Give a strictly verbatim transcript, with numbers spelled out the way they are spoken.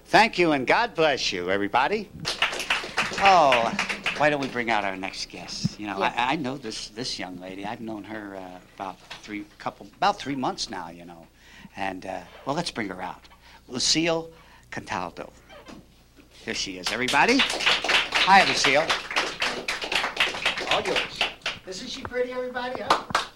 Thank you, and God bless you, everybody. Oh, why don't we bring out our next guest? You know, Yes. I, I know this this young lady. I've known her uh, about three couple about three months now. You know, and uh, well, let's bring her out. Lucille Cataldo. Here she is, everybody. Hi, Lucille. All yours. Isn't she pretty, everybody? Huh?